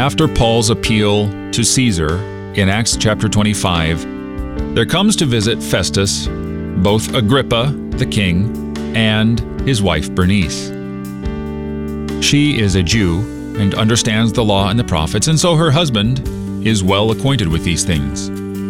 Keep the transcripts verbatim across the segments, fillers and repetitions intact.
after Paul's appeal to Caesar in Acts chapter twenty-five, there comes to visit Festus both Agrippa, the king, and his wife Bernice. She is a Jew and understands the law and the prophets, and so her husband is well acquainted with these things.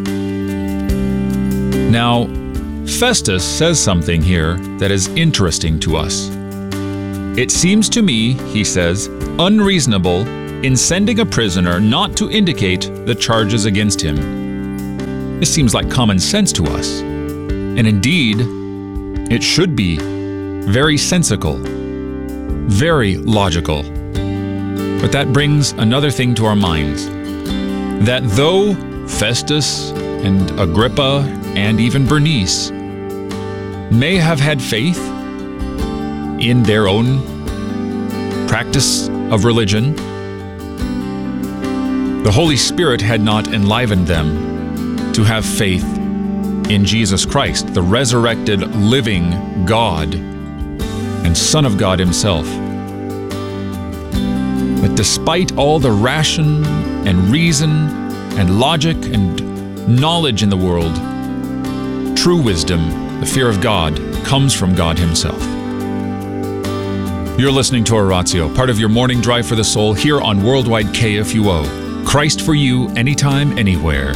Now, Festus says something here that is interesting to us. It seems to me, he says, unreasonable in sending a prisoner not to indicate the charges against him. This seems like common sense to us. And indeed, it should be very sensical, very logical. But that brings another thing to our minds, that though Festus and Agrippa and even Bernice may have had faith in their own practice of religion, the Holy Spirit had not enlivened them to have faith in Jesus Christ, the resurrected, living God and Son of God himself. But despite all the ration and reason and logic and knowledge in the world, true wisdom, the fear of God, comes from God himself. You're listening to Oratio, part of your morning drive for the soul here on Worldwide K F U O. Christ for you, anytime, anywhere.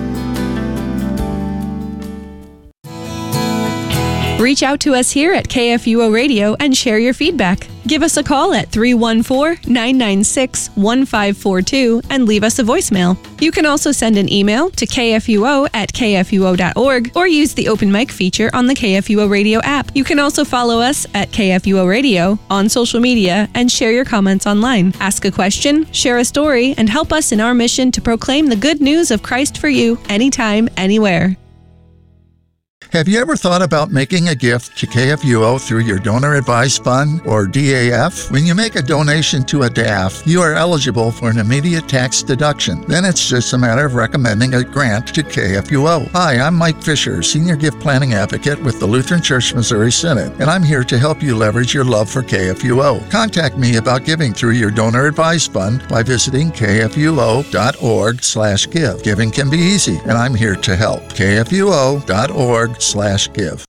Reach out to us here at K F U O Radio and share your feedback. Give us a call at three one four, nine nine six, one five four two and leave us a voicemail. You can also send an email to k f u o at k f u o dot org or use the open mic feature on the K F U O Radio app. You can also follow us at K F U O Radio on social media and share your comments online. Ask a question, share a story, and help us in our mission to proclaim the good news of Christ for you anytime, anywhere. Have you ever thought about making a gift to K F U O through your Donor Advised Fund, or D A F? When you make a donation to a D A F, you are eligible for an immediate tax deduction. Then it's just a matter of recommending a grant to K F U O. Hi, I'm Mike Fisher, Senior Gift Planning Advocate with the Lutheran Church Missouri Synod, and I'm here to help you leverage your love for K F U O. Contact me about giving through your Donor Advised Fund by visiting k f u o dot org slash give. Giving can be easy, and I'm here to help. k f u o dot org slash give.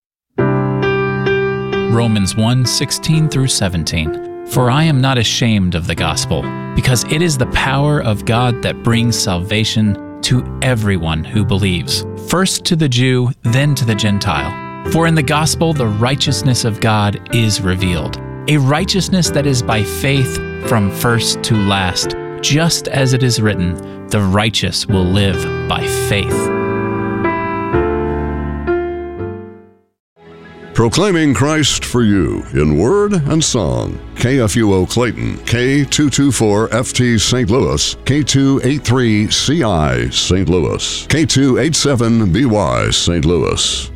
Romans one, sixteen through seventeen. For I am not ashamed of the gospel, because it is the power of God that brings salvation to everyone who believes, first to the Jew, then to the Gentile. For in the gospel the righteousness of God is revealed, a righteousness that is by faith from first to last, just as it is written, the righteous will live by faith. Proclaiming Christ for you in word and song. K F U O Clayton, K two twenty-four F T Saint Louis, K two eighty-three C I Saint Louis, K two eighty-seven B Y Saint Louis.